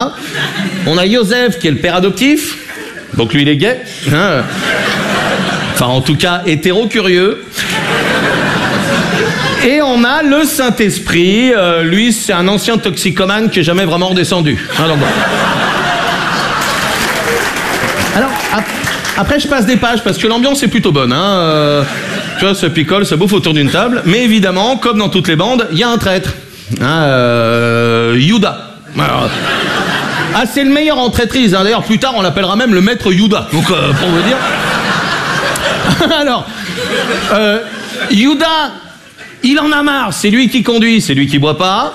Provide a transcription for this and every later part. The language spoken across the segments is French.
Voilà. On a Joseph, qui est le père adoptif. Donc lui, il est gay. Hein. Enfin, en tout cas, hétéro-curieux. Et on a le Saint-Esprit. Lui, c'est un ancien toxicomane qui n'est jamais vraiment redescendu. Alors, bon. Alors, après, je passe des pages parce que l'ambiance est plutôt bonne. Hein. Tu vois, ça picole, ça bouffe autour d'une table. Mais évidemment, comme dans toutes les bandes, il y a un traître. Hein, Youda. Alors, c'est le meilleur en traîtrise. Hein. D'ailleurs, plus tard, on l'appellera même le maître Youda. Donc, pour vous dire. Alors, Youda, il en a marre. C'est lui qui conduit, c'est lui qui boit pas.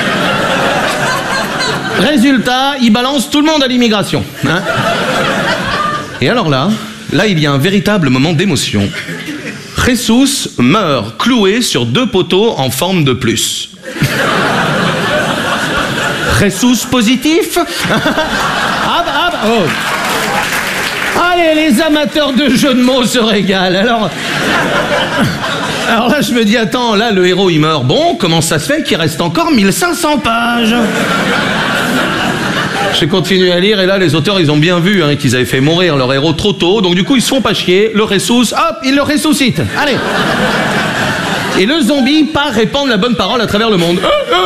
Résultat, il balance tout le monde à l'immigration. Hein. Et alors là, il y a un véritable moment d'émotion. Jesus meurt cloué sur 2 poteaux en forme de plus. Jesus positif. Oh. Allez, les amateurs de jeux de mots se régalent. Alors là, je me dis, attends, là, le héros, il meurt. Bon, comment ça se fait qu'il reste encore 1500 pages? J'ai continué à lire et là, les auteurs, ils ont bien vu hein, qu'ils avaient fait mourir leur héros trop tôt. Donc du coup, ils se font pas chier. Le ressuscite, hop, ils le ressuscitent. Allez. Et le zombie part répandre la bonne parole à travers le monde.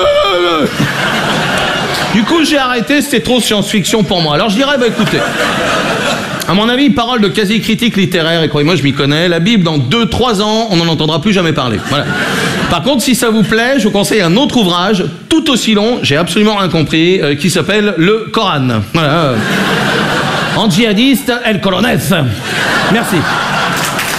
Du coup, j'ai arrêté, c'était trop science-fiction pour moi. Alors je dirais, bah écoutez, à mon avis, parole de quasi-critique littéraire, et croyez-moi, je m'y connais, la Bible, dans 2-3 ans, on n'en entendra plus jamais parler. Voilà. Par contre, si ça vous plaît, je vous conseille un autre ouvrage, tout aussi long, j'ai absolument rien compris, qui s'appelle Le Coran. Voilà. En djihadiste, El Colonès. Merci.